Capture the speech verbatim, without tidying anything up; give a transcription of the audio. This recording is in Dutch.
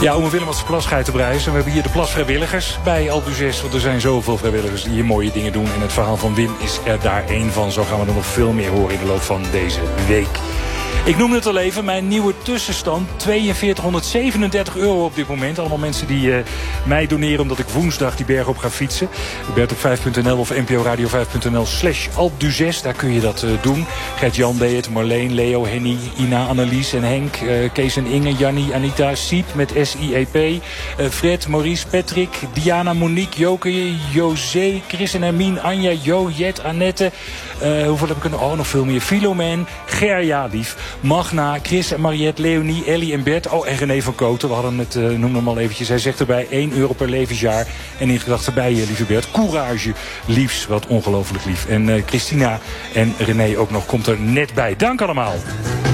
Ja, om een Willemotse prijs. En we hebben hier de plasvrijwilligers bij Alpe d'Huez. Want er zijn zoveel vrijwilligers die hier mooie dingen doen. En het verhaal van Wim is er daar één van. Zo gaan we er nog veel meer horen in de loop van deze week. Ik noemde het al even, mijn nieuwe tussenstand. tweeënveertighonderdzevenendertig euro op dit moment. Allemaal mensen die uh, mij doneren omdat ik woensdag die berg op ga fietsen. bert op vijf punt n l of n p o radio vijf punt n l slash Alpe d'Huez. Daar kun je dat uh, doen. Gert-Jan deed het, Marleen, Leo, Henny, Ina, Annelies en Henk. Uh, Kees en Inge, Jannie, Anita, Siep met S I E P. Uh, Fred, Maurice, Patrick, Diana, Monique, Joke, José, Chris en Hermine, Anja, Jo, Jet, Annette. Uh, hoeveel heb ik er nog? Oh, nog veel meer. Filomen, Gerja, lief. Magna, Chris, Mariette, Leonie, Ellie en Bert. Oh, en René van Kooten. We hadden het, uh, noem hem al eventjes. Hij zegt erbij één euro per levensjaar. En in gedachten bij je, lieve Bert. Courage, liefs. Wat ongelooflijk lief. En uh, Christina en René ook nog komt er net bij. Dank allemaal.